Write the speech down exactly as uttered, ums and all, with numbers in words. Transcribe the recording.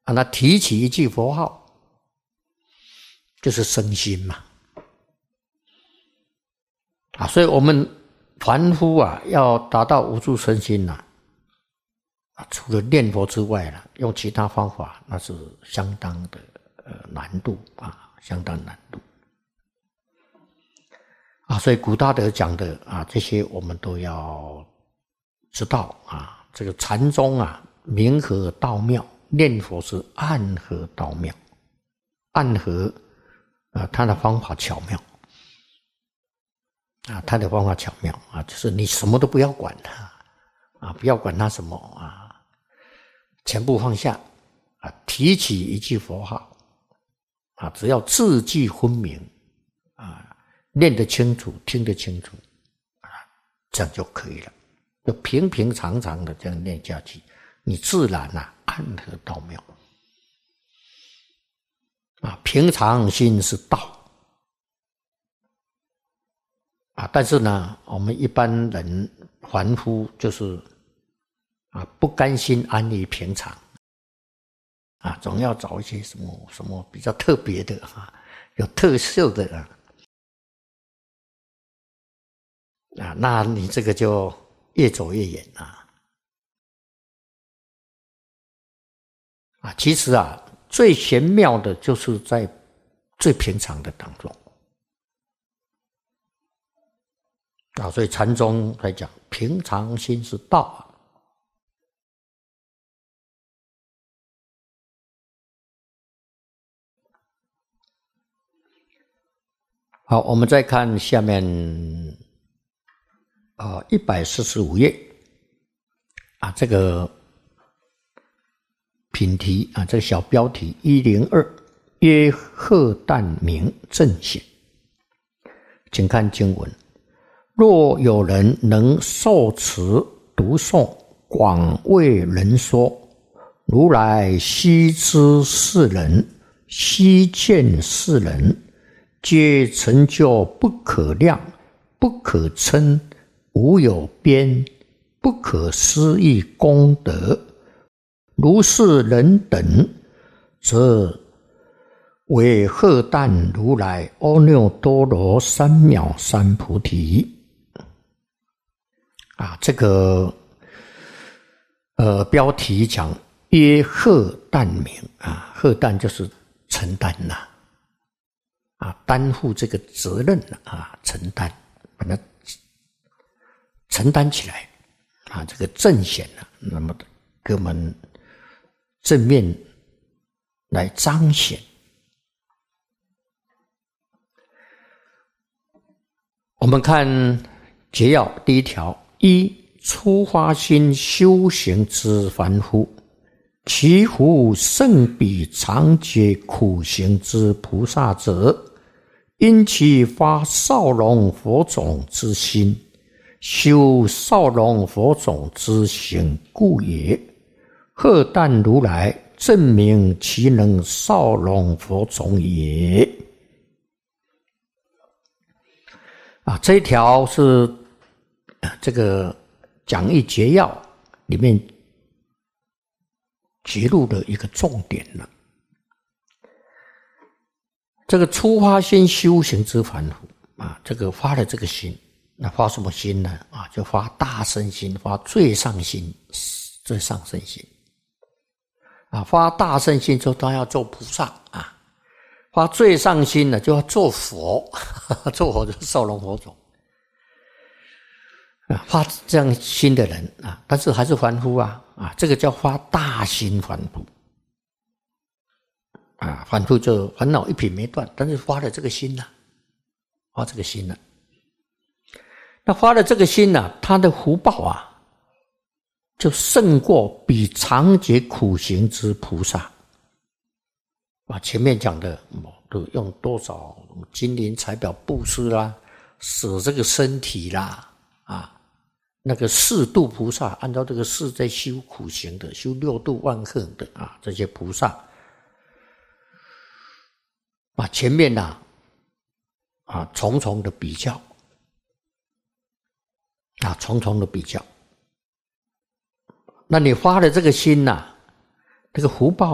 啊，那提起一句佛号，就是生心嘛。啊，所以我们凡夫啊，要达到无住生心呐，啊，除了念佛之外啦，用其他方法那是相当的呃难度啊，相当难度。啊，所以古大德讲的啊，这些我们都要知道啊。这个禅宗啊，明和道妙。念佛是暗合道妙，暗合啊，他的方法巧妙啊，他的方法巧妙啊，就是你什么都不要管他啊，不要管他什么啊，全部放下啊，提起一句佛号啊，只要字句分明啊，念得清楚，听得清楚啊，这样就可以了，就平平常常的这样念下去，你自然啊暗合道妙啊，平常心是道啊，但是呢，我们一般人凡夫就是啊不甘心安于平常啊，总要找一些什么什么比较特别的啊，有特色的啊，啊，那你这个就越走越远啊。啊，其实啊，最玄妙的就是在最平常的当中啊，所以禅宗来讲，平常心是道啊。好，我们再看下面啊，一百四十五页啊，这个品题啊，这个小标题一零二曰鹤旦明正显，请看经文：若有人能受持读诵，广为人说，如来悉知世人，悉见世人，皆成就不可量、不可称、无有边、不可思议功德。如是人等，则为荷担如来阿耨多罗三藐三菩提。啊，这个呃标题讲曰荷担明啊，荷担就是承担呐、啊，啊，担负这个责任啊，承担，把它承担起来啊，这个正显啊，那么给我们正面来彰显。我们看结要第一条：一、初发心修行之凡夫，其福胜比常劫苦行之菩萨者，因其发少容佛种之心，修少容佛种之行故也。荷担如来证明其能少容佛种也。啊，这一条是这个讲义结要里面揭露的一个重点了。这个初发心修行之凡夫啊，这个发了这个心，那发什么心呢？啊，就发大乘心，发最上心，最上乘心。啊，发大乘心就他要做菩萨啊，发最上心呢就要做佛，做佛就是少容佛种啊，发这样心的人啊，但是还是凡夫啊啊，这个叫发大心凡夫啊，凡夫就烦恼一品没断，但是发了这个心了，发这个心了，那发了这个心呢，他的福报啊。就胜过比常劫苦行之菩萨啊！前面讲的都用多少金银财宝布施啦，舍这个身体啦啊，那个四度菩萨按照这个四在修苦行的，修六度万恨的啊，这些菩萨啊，前面呐 啊, 啊重重的比较啊，重重的比较。那你发的这个心呐、啊，这个福报